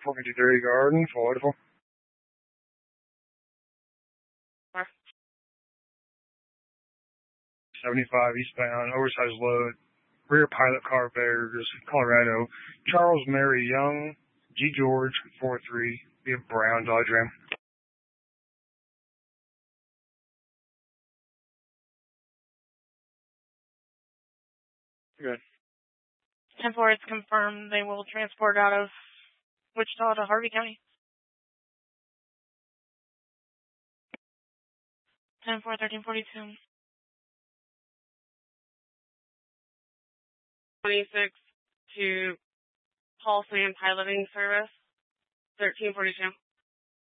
453 Garden, Floydville. 75 eastbound, oversized load, rear pilot car bears, Colorado. Charles Mary Young, G. George, 43, via Brown Dodge Ram. Good. 10-4, it's confirmed they will transport out of Wichita to Harvey County. 10-4, 1342. 26 to Paul Sand Piloting Service, 1342.